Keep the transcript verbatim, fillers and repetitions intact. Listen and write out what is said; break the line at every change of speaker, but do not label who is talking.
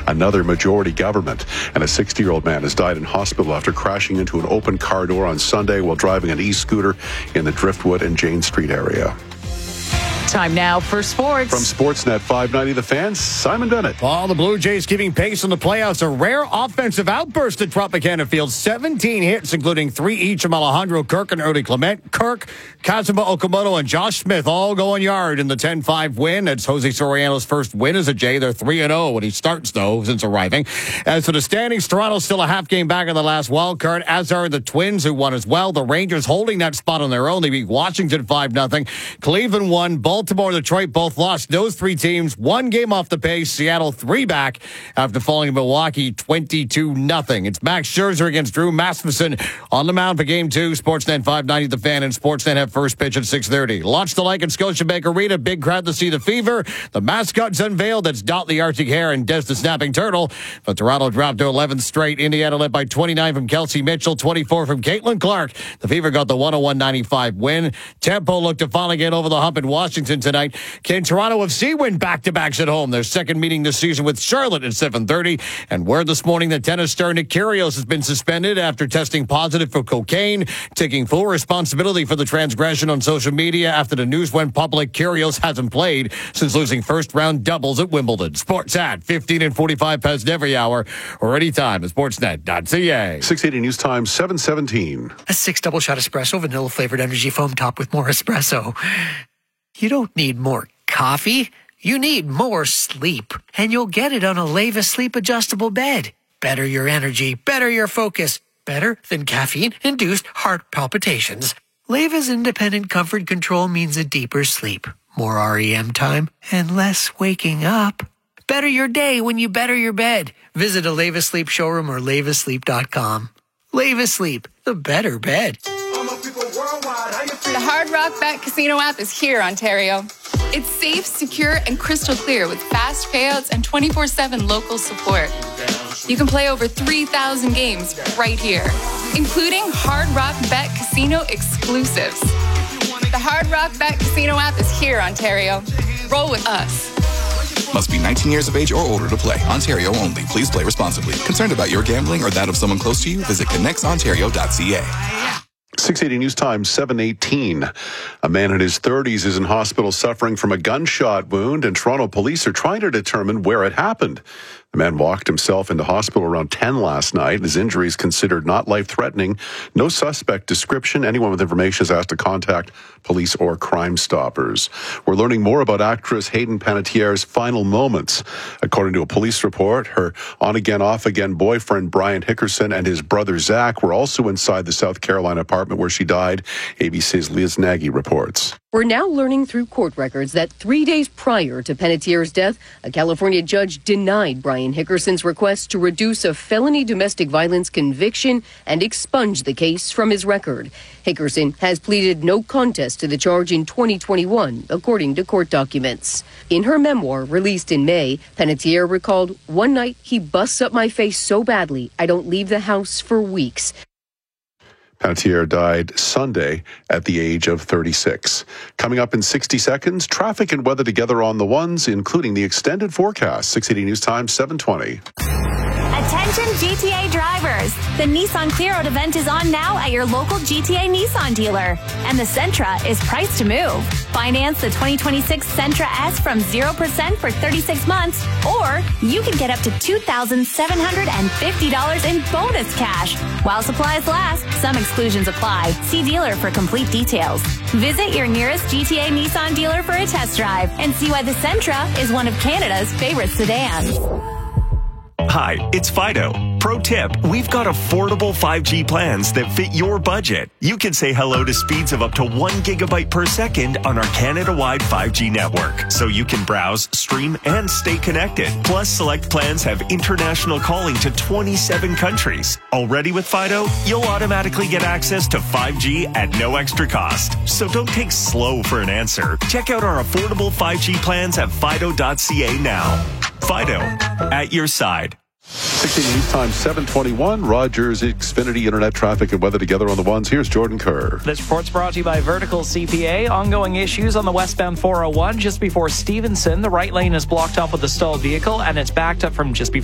another majority government. And a sixty-year-old man has died in hospital after crashing into an open car door on Sunday while driving an e-scooter in the Driftwood and Jane Street area.
Time now for sports.
From Sportsnet five ninety, The Fan, Simon Bennett.
All the Blue Jays keeping pace in the playoffs. A rare offensive outburst at Tropicana Field. seventeen hits, including three each from Alejandro Kirk and Ernie Clement. Kirk, Kazuma Okamoto, and Josh Smith all going yard in the ten five win. It's Jose Soriano's first win as a Jay. They're three and oh when he starts, though, since arriving. As for the standings, Toronto's still a half game back in the last wild card, as are the Twins, who won as well. The Rangers holding that spot on their own. They beat Washington five nothing. Cleveland won. Baltimore, Detroit both lost. Those three teams, one game off the pace. Seattle three back after falling to Milwaukee twenty-two nothing. It's Max Scherzer against Drew Masmison on the mound for game two. Sportsnet five ninety, The Fan, and Sportsnet have first pitch at six thirty. Launched the like at Scotiabank Arena. Big crowd to see the Fever. The mascots unveiled. That's Dot the Arctic Hare and Des the Snapping Turtle. But Toronto dropped to eleventh straight. Indiana led by twenty-nine from Kelsey Mitchell, twenty-four from Caitlin Clark. The Fever got the one oh one ninety-five win. Tempo looked to finally get over the hump in Washington tonight. Can Toronto F C win back-to-backs at home? Their second meeting this season with Charlotte at seven thirty. And word this morning that tennis star Nick Kyrgios has been suspended after testing positive for cocaine, taking full responsibility for the transgression on social media after the news went public. Kyrgios hasn't played since losing first-round doubles at Wimbledon. Sports at fifteen and forty-five past every hour or anytime at sportsnet dot c a.
six eighty News Time, seven seventeen.
A six double shot espresso, vanilla-flavored energy foam topped with more espresso. You don't need more coffee. You need more sleep. And you'll get it on a Leva Sleep Adjustable Bed. Better your energy, better your focus, better than caffeine-induced heart palpitations. Leva's independent comfort control means a deeper sleep, more R E M time, and less waking up. Better your day when you better your bed. Visit a Leva Sleep showroom or leva sleep dot com. Leva Sleep, the better bed.
The Hard Rock Bet Casino app is here, Ontario. It's safe, secure, and crystal clear with fast payouts and twenty-four seven local support. You can play over three thousand games right here, including Hard Rock Bet Casino exclusives. The Hard Rock Bet Casino app is here, Ontario. Roll with us.
Must be nineteen years of age or older to play. Ontario only. Please play responsibly. Concerned about your gambling or that of someone close to you? Visit connects ontario dot c a.
six eighty News Time, seven eighteen. A man in his thirties is in hospital suffering from a gunshot wound, and Toronto police are trying to determine where it happened. The man walked himself into hospital around ten last night. His injuries considered not life-threatening. No suspect description. Anyone with information is asked to contact police or Crime Stoppers. We're learning more about actress Hayden Panettiere's final moments. According to a police report, her on-again, off-again boyfriend Brian Hickerson and his brother Zach were also inside the South Carolina apartment where she died. A B C's Liz Nagy reports.
We're now learning through court records that three days prior to Panettiere's death, a California judge denied Brian Hickerson's request to reduce a felony domestic violence conviction and expunge the case from his record. Hickerson has pleaded no contest to the charge in twenty twenty-one, according to court documents. In her memoir, released in May, Panettiere recalled, "One night he busts up my face so badly, I don't leave the house for weeks."
Panettiere died Sunday at the age of thirty-six. Coming up in sixty seconds, traffic and weather together on the ones, including the extended forecast. six eighty News Time, seven twenty.
Attention G T A drivers. The Nissan Clear Out event is on now at your local G T A Nissan dealer. And the Sentra is priced to move. Finance the twenty twenty-six Sentra S from zero percent for thirty-six months, or you can get up to two thousand seven hundred fifty dollars in bonus cash. While supplies last, some exclusions apply. See dealer for complete details. Visit your nearest G T A Nissan dealer for a test drive and see why the Sentra is one of Canada's favorite sedans.
Hi, it's Fido. Pro tip, we've got affordable five G plans that fit your budget. You can say hello to speeds of up to one gigabyte per second on our Canada-wide five G network, so you can browse, stream, and stay connected. Plus, select plans have international calling to twenty-seven countries. Already with Fido, you'll automatically get access to five G at no extra cost. So don't take slow for an answer. Check out our affordable five G plans at fido dot c a now. Fido, at your side.
sixteen News Time, seven twenty-one. Rogers Xfinity Internet traffic and weather together on the ones. Here's Jordan Kerr.
This report's brought to you by Vertical C P A. Ongoing issues on the westbound four oh one just before Stevenson. The right lane is blocked off with a stalled vehicle, and it's backed up from just before